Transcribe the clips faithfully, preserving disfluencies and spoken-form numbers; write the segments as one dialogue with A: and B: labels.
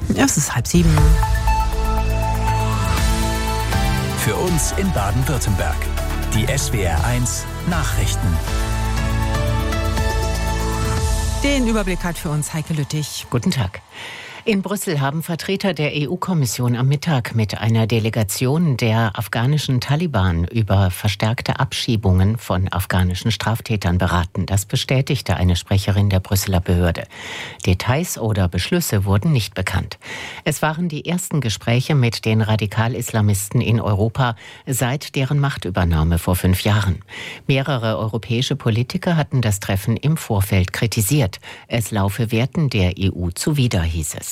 A: Es ist halb sieben.
B: Für uns in Baden-Württemberg. Die S W R eins Nachrichten.
A: Den Überblick hat für uns Heike Lüttich.
C: Guten Tag. In Brüssel haben Vertreter der E U-Kommission am Mittag mit einer Delegation der afghanischen Taliban über verstärkte Abschiebungen von afghanischen Straftätern beraten. Das bestätigte eine Sprecherin der Brüsseler Behörde. Details oder Beschlüsse wurden nicht bekannt. Es waren die ersten Gespräche mit den Radikal-Islamisten in Europa seit deren Machtübernahme vor fünf Jahren. Mehrere europäische Politiker hatten das Treffen im Vorfeld kritisiert. Es laufe Werten der E U zuwider, hieß es.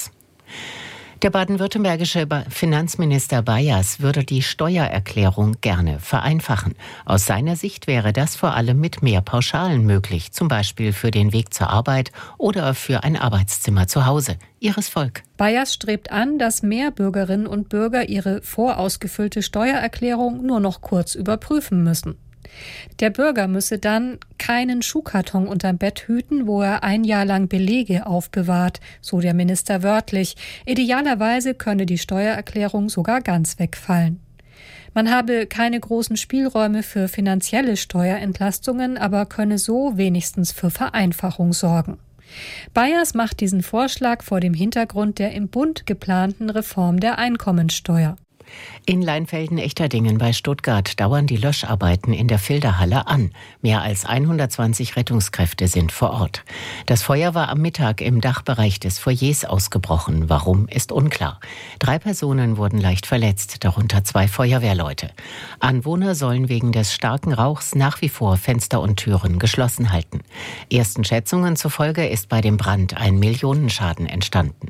C: Der baden-württembergische Finanzminister Bayers würde die Steuererklärung gerne vereinfachen. Aus seiner Sicht wäre das vor allem mit mehr Pauschalen möglich, zum Beispiel für den Weg zur Arbeit oder für ein Arbeitszimmer zu Hause. Iris Volk.
D: Bayers strebt an, dass mehr Bürgerinnen und Bürger ihre vorausgefüllte Steuererklärung nur noch kurz überprüfen müssen. Der Bürger müsse dann keinen Schuhkarton unterm Bett hüten, wo er ein Jahr lang Belege aufbewahrt, so der Minister wörtlich. Idealerweise könne die Steuererklärung sogar ganz wegfallen. Man habe keine großen Spielräume für finanzielle Steuerentlastungen, aber könne so wenigstens für Vereinfachung sorgen. Bayers macht diesen Vorschlag vor dem Hintergrund der im Bund geplanten Reform der Einkommensteuer.
C: In Leinfelden-Echterdingen bei Stuttgart dauern die Löscharbeiten in der Filderhalle an. Mehr als hundertzwanzig Rettungskräfte sind vor Ort. Das Feuer war am Mittag im Dachbereich des Foyers ausgebrochen. Warum, ist unklar. Drei Personen wurden leicht verletzt, darunter zwei Feuerwehrleute. Anwohner sollen wegen des starken Rauchs nach wie vor Fenster und Türen geschlossen halten. Ersten Schätzungen zufolge ist bei dem Brand ein Millionenschaden entstanden.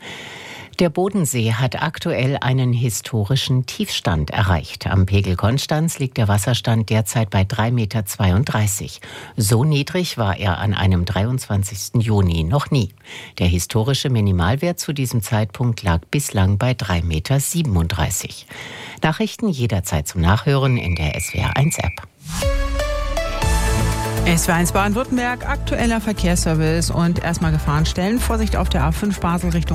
C: Der Bodensee hat aktuell einen historischen Tiefstand erreicht. Am Pegel Konstanz liegt der Wasserstand derzeit bei drei Komma zweiunddreißig Meter. So niedrig war er an einem dreiundzwanzigsten Juni noch nie. Der historische Minimalwert zu diesem Zeitpunkt lag bislang bei drei Komma siebenunddreißig Meter. Nachrichten jederzeit zum Nachhören in der S W R eins App.
A: S W R eins Baden-Württemberg, aktueller Verkehrsservice und erstmal Gefahrenstellen. Vorsicht auf der A fünf Basel Richtung